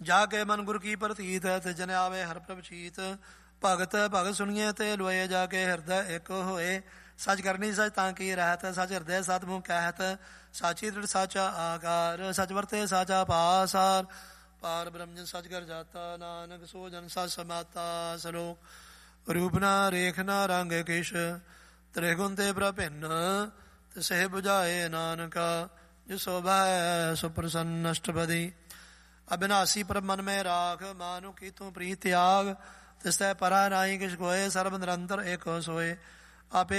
ਜਾ ਕੇ ਮਨ ਗੁਰ ਕੀ ਪ੍ਰਤੀਤ, ਤੇ ਜਨ ਆਵੇ ਹਰ ਪ੍ਰਭ ਚੀਤ। ਭਗਤ ਭਗਤ ਸੁਣੀਏ ਤੇ ਲੋਏ, ਜਾ ਕੇ ਹਿਰਦੈ ਇੱਕ ਹੋਏ। ਸੱਚ ਕਰਨੀ ਸੱਚ ਤਾਂ ਕੀ ਰਹਿਤ, ਸੱਚ ਹਿਰਦੈ ਸਤਿਮੁਖ ਕਹਿਤ। ਸਾਚੀ ਦ੍ਰਿੜ ਸਾਚਾ ਆਕਾਰ, ਸੱਚ ਵਰਤੇ ਸਾਚਾ ਪਾਸਾਰ। ਪਾਰ ਬ੍ਰਹਮ ਜਨ ਸੱਚ ਕਰ ਜਾਤਾ, ਨਾਨਕ ਸੋ ਜਨ ਸੱਚ ਸਮਾਤਾ। ਸਲੋਕ ਰੂਪ ਨਾ ਰੇਖ ਨਾ ਰੰਗ ਕਿਛ, ਤ੍ਰਿਗੁਣ ਤੇ ਪ੍ਰਭਿੰਨ। ਤਿਸਹਿ ਬੁਝਾਏ ਨਾਨਕਾ, ਜਿ ਸੋਭੈ ਸੋ ਪ੍ਰਸੰਨ ਅਸ਼ਟਪਦੀ। ਅਬਿਨਾਸੀ ਪ੍ਰਭ ਮਨ ਮੈਂ ਰਾਖ, ਮਾਨੁ ਕੀ ਤੂੰ ਪ੍ਰੀਤ ਤਿਆਗ। ਤਿਸ ਤੈ ਪਰਾ ਨਾਹੀ ਕਿਛ ਕੋਇ, ਸਰਬ ਨਿਰੰਤਰ ਏਕ ਸੋਏ। ਆਪੇ